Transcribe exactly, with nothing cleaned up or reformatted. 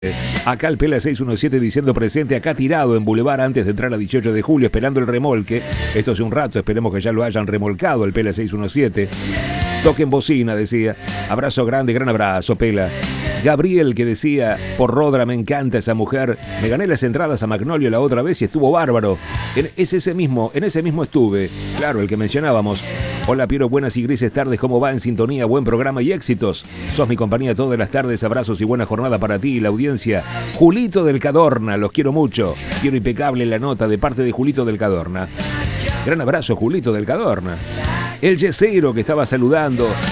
Acá el Pela seiscientos diecisiete diciendo presente, acá tirado en Boulevard antes de entrar a dieciocho de julio, esperando el remolque. Esto hace un rato, esperemos que ya lo hayan remolcado el Pela seiscientos diecisiete. Toquen bocina, decía. Abrazo grande, gran abrazo, Pela. Gabriel, que decía, por Rodra me encanta esa mujer. Me gané las entradas a Magnolio la otra vez y estuvo bárbaro. En, es ese mismo, en ese mismo estuve. Claro, el que mencionábamos. Hola Piero, buenas y grises tardes, ¿cómo va? En sintonía, buen programa y éxitos. Sos mi compañía todas las tardes, abrazos y buena jornada para ti y la audiencia. Julito del Cadorna, los quiero mucho. Quiero impecable la nota de parte de Julito del Cadorna. Gran abrazo, Julito del Cadorna. El Yesero que estaba saludando.